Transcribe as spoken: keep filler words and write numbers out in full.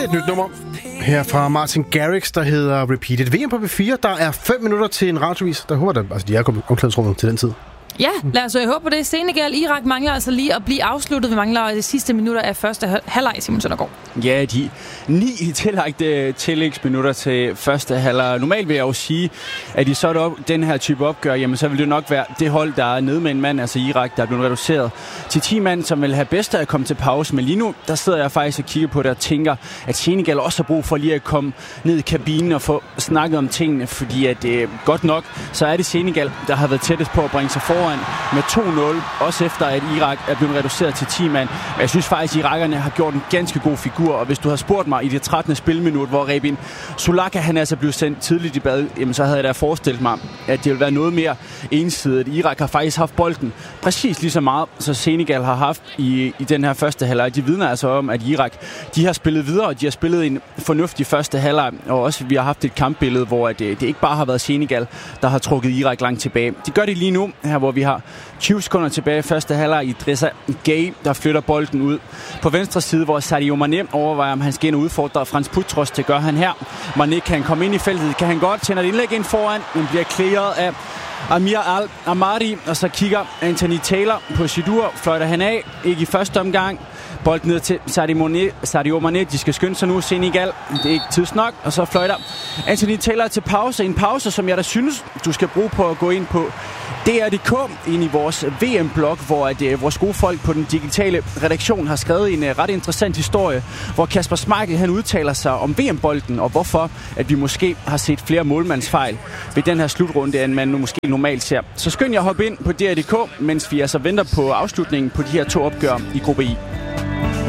Et nyt nummer her fra Martin Garrix, der hedder Repeated. V M på B fire, der er fem minutter til en radiovis. Der håber, der, altså de er kommet omklædningsrummet til den tid. Ja, lad os håbe på det. Senegal, Irak mangler altså lige at blive afsluttet. Vi mangler de sidste minutter af første halvleg, Simon Søndergaard. Ja, de ni tillagte tillægsminutter til første halvleg. Normalt vil jeg jo sige, at i sådan op, den her type opgør, jamen så vil det nok være det hold, der er nede med en mand, altså Irak, der er blevet reduceret til ti mand, som vil have bedst af at komme til pause. Men lige nu, der sidder jeg faktisk og kigger på det og tænker, at Senegal også har brug for lige at komme ned i kabinen og få snakket om tingene, fordi at det godt nok, så er det Senegal, der har været tættest på at bringe sig foran med to nul, også efter at Irak er blevet reduceret til ti mand. Men jeg synes faktisk, at irakerne har gjort en ganske god figur, og hvis du har spurgt mig i det trettende spilminut, hvor Rebin Sulaka, han er altså blevet sendt tidligt i bad, jamen så havde jeg da forestillet mig, at det ville være noget mere ensidigt. Irak har faktisk haft bolden præcis lige så meget, så Senegal har haft i, i den her første halvleg. De vidner altså om, at Irak, de har spillet videre, og de har spillet en fornuftig første halvleg, og også vi har haft et kampbillede, hvor det, det ikke bare har været Senegal, der har trukket Irak langt tilbage. Det gør de lige nu, her hvor vi har tyve sekunder tilbage i første halvleg. Idrissa Gueye, der flytter bolden ud på venstre side, hvor Sadio Mané overvejer, om han skal ind og udfordre Frans Putros. Det gør han her. Mané kan komme ind i feltet, kan han godt, tænder et indlæg ind foran, men bliver clearet af Amir Al-Amadi, og så kigger Anthony Taylor på Sidur, fløjter han af, ikke i første omgang. Bolden ned til Sadio Mané, de skal skynde sig nu, Senegal, det er ikke tids nok, og så fløjter Anthony Taylor til pause, en pause, som jeg da synes, du skal bruge på at gå ind på D R punktum d k ind i vores V M-blog, hvor at, uh, vores gode folk på den digitale redaktion har skrevet en uh, ret interessant historie, hvor Kasper Schmeichel, han udtaler sig om V M-bolden, og hvorfor at vi måske har set flere målmandsfejl ved den her slutrunde, end man nu måske normalt ser. Så skynd jer at hoppe ind på D R punktum d k, mens vi altså venter på afslutningen på de her to opgør i gruppe I.